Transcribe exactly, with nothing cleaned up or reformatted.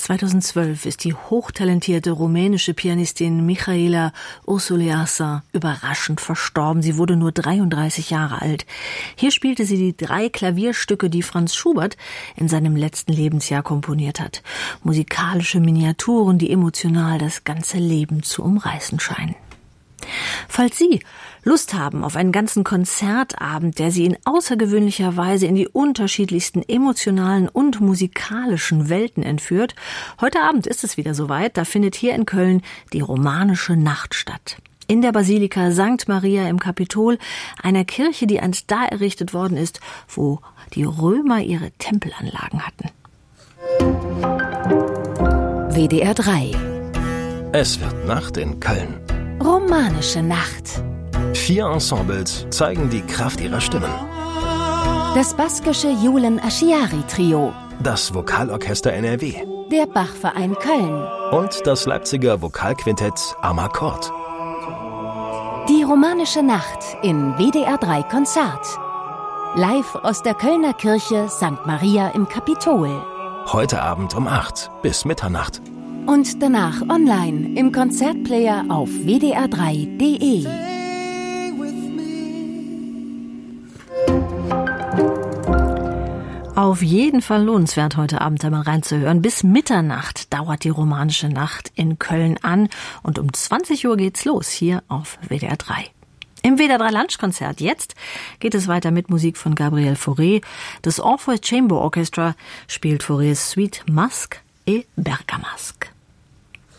zweitausendzwölf ist die hochtalentierte rumänische Pianistin Mihaela Ursuleasa überraschend verstorben. Sie wurde nur dreiunddreißig Jahre alt. Hier spielte sie die drei Klavierstücke, die Franz Schubert in seinem letzten Lebensjahr komponiert hat. Musikalische Miniaturen, die emotional das ganze Leben zu umreißen scheinen. Falls Sie Lust haben auf einen ganzen Konzertabend, der Sie in außergewöhnlicher Weise in die unterschiedlichsten emotionalen und musikalischen Welten entführt, heute Abend ist es wieder soweit, da findet hier in Köln die Romanische Nacht statt. In der Basilika Sankt Maria im Kapitol, einer Kirche, die einst da errichtet worden ist, wo die Römer ihre Tempelanlagen hatten. W D R drei. Es wird Nacht in Köln. Romanische Nacht. Vier Ensembles zeigen die Kraft ihrer Stimmen. Das baskische Julen Aschiari Trio. Das Vokalorchester N R W. Der Bachverein Köln. Und das Leipziger Vokalquintett Amakord. Die Romanische Nacht in W D R drei Konzert. Live aus der Kölner Kirche Sankt Maria im Kapitol. Heute Abend um acht bis Mitternacht. Und danach online im Konzertplayer auf w d r drei punkt d e. Auf jeden Fall lohnenswert, heute Abend einmal reinzuhören. Bis Mitternacht dauert die Romanische Nacht in Köln an und um zwanzig Uhr geht's los hier auf W D R drei. Im W D R drei Lunchkonzert jetzt geht es weiter mit Musik von Gabriel Fauré. Das Orpheus Chamber Orchestra spielt Faurés Suite Masque et Bergamasque.